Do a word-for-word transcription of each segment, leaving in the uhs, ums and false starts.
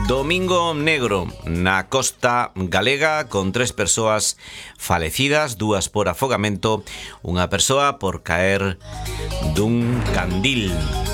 Domingo negro na costa galega con tres persoas falecidas, dúas por afogamento, unha persoa por caer dun candil.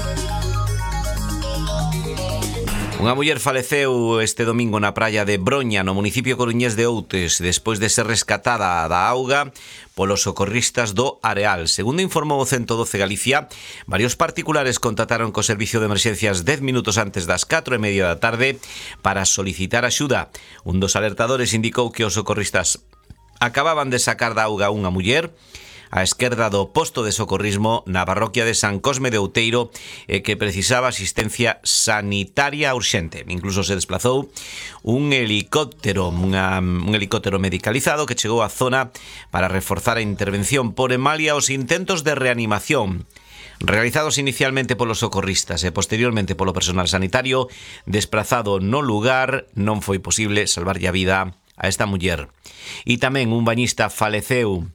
Unha muller faleceu este domingo na praia de Broña, no municipio coruñés de Outes, despois de ser rescatada da auga polos socorristas do Areal. Segundo informou o ciento doce Galicia, varios particulares contactaron co servicio de emerxencias dez minutos antes das catro e media da tarde para solicitar axuda. Un dos alertadores indicou que os socorristas acababan de sacar da auga unha muller á esquerda do posto de socorrismo na parroquia de San Cosme de Outeiro e que precisaba asistencia sanitaria urxente. Incluso se desplazou un helicóptero, unha, un helicóptero medicalizado que chegou á zona para reforzar a intervención por emalia os intentos de reanimación realizados inicialmente polos socorristas e posteriormente polo personal sanitario desplazado no lugar. Non foi posible salvarlle a vida a esta muller. E tamén un bañista faleceu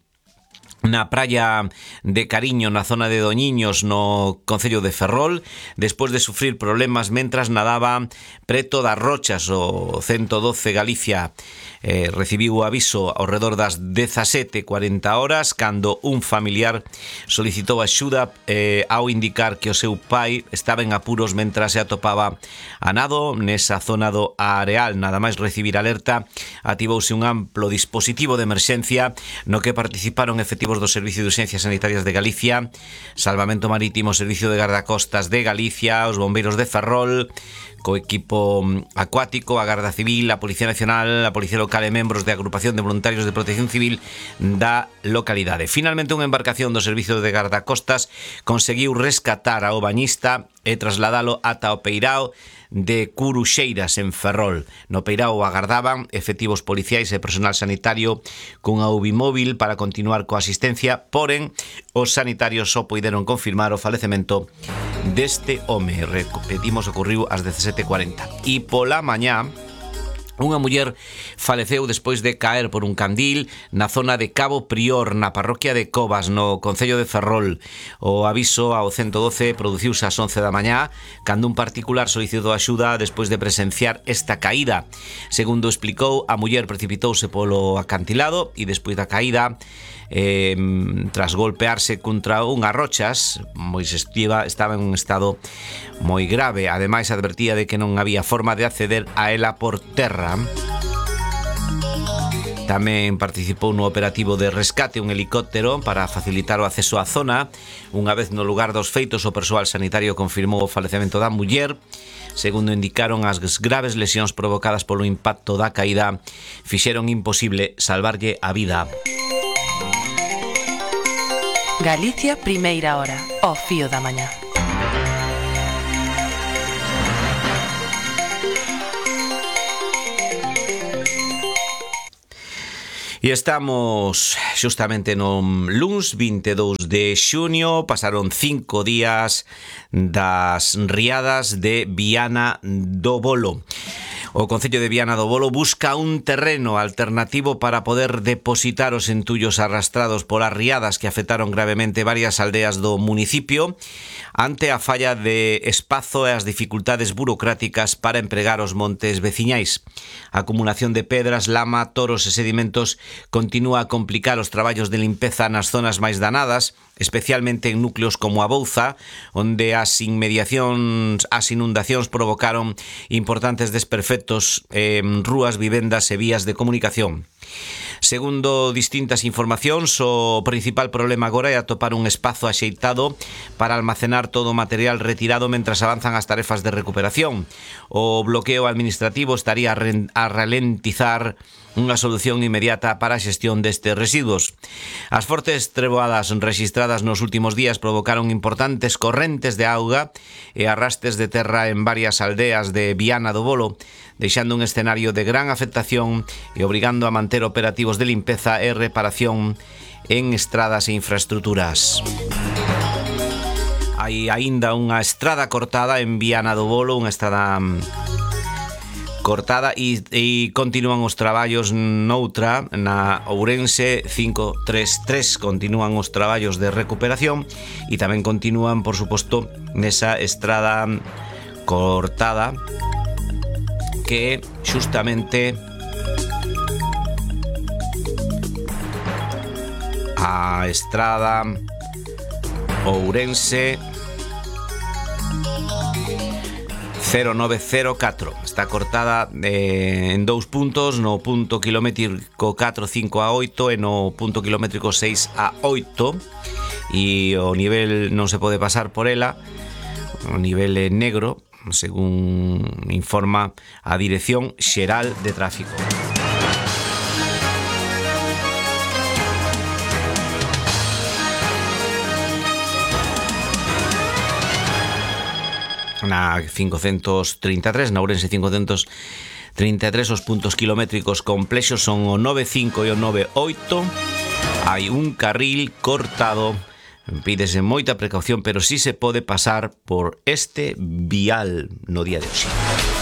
na praia de Cariño, na zona de Doñiños, no concello de Ferrol, despois de sufrir problemas mentras nadaba preto das rochas. O ciento doce Galicia eh, recibiu o aviso ao redor das dezasete e cuarenta horas cando un familiar solicitou axuda eh, ao indicar que o seu pai estaba en apuros mentras se atopaba a nado nesa zona do Areal. Nada máis recibir alerta, ativouse un amplo dispositivo de emerxencia no que participaron efectivos do Servicio de Urxencias Sanitarias de Galicia, Salvamento Marítimo, Servicio de Gardacostas de Galicia, os bombeiros de Ferrol, co equipo acuático, a Garda Civil, a Policía Nacional, a Policía Local e membros de Agrupación de Voluntarios de Protección Civil da localidade. Finalmente, unha embarcación do Servicio de Gardacostas conseguiu rescatar ao bañista e trasladalo ata o peirao de Curuxeiras en Ferrol. No peirao agardaban efectivos policiais e personal sanitario cunha U B I móvil para continuar coa asistencia, porén os sanitarios só puideron confirmar o falecemento deste home. Repetimos, ocorriu ás dezasete e cuarenta. E pola mañá unha muller faleceu despois de caer por un candil na zona de Cabo Prior, na parroquia de Covas, no concello de Ferrol. O aviso ao ciento doce produciuse ás once da mañá, cando un particular solicitou axuda despois de presenciar esta caída. Segundo explicou, a muller precipitouse polo acantilado e despois da caída, eh, tras golpearse contra unhas rochas, moi estiva, estaba en un estado moi grave. Ademais, advertía de que non había forma de acceder a ela por terra. Tamén participou no operativo de rescate un helicóptero para facilitar o acceso á zona. Unha vez no lugar dos feitos, o persoal sanitario confirmou o falecemento da muller. Segundo indicaron, as graves lesións provocadas polo impacto da caída fixeron imposible salvarlle a vida. Galicia, primeira hora, ao fío da mañá. E estamos xustamente no luns vinte e dous de xuño. Pasaron cinco días das riadas de Viana do Bolo. O Concello de Viana do Bolo busca un terreno alternativo para poder depositar os entullos arrastrados polas riadas que afectaron gravemente varias aldeas do municipio ante a falla de espazo e as dificultades burocráticas para empregar os montes veciñais. A acumulación de pedras, lama, toros e sedimentos continúa a complicar os traballos de limpeza nas zonas máis danadas, especialmente en núcleos como a Bouza, onde as inmediacións, as inundacións provocaron importantes desperfectos en rúas, vivendas e vías de comunicación. Segundo distintas informacións, o principal problema agora é atopar un espazo axeitado para almacenar todo o material retirado mentras avanzan as tarefas de recuperación. O bloqueo administrativo estaría a ralentizar unha solución inmediata para a xestión destes residuos. As fortes treboadas registradas nos últimos días provocaron importantes correntes de auga e arrastes de terra en varias aldeas de Viana do Bolo, deixando un escenario de gran afectación e obrigando a manter operativos de limpeza e reparación en estradas e infraestructuras. Hai aínda unha estrada cortada en Viana do Bolo, unha estrada cortada e, e continúan os traballos noutra, na Ourense cinco tres tres, continúan os traballos de recuperación e tamén continúan, por suposto, nesa estrada cortada que xustamente a estrada Ourense cero nove cero catro está cortada eh, en dous puntos, no punto kilométrico catro cinco a oito e no punto kilométrico seis a oito, e o nivel non se pode pasar por ela, o nivel é negro, según informa a Dirección Xeral de Tráfico. Na quinhentos trinta e tres, na Ourense quinhentos trinta e tres, os puntos kilométricos complexos son o nove cinco e o nove oito. Hai un carril cortado, pídese moita precaución, pero si se pode pasar por este vial no día de hoxe.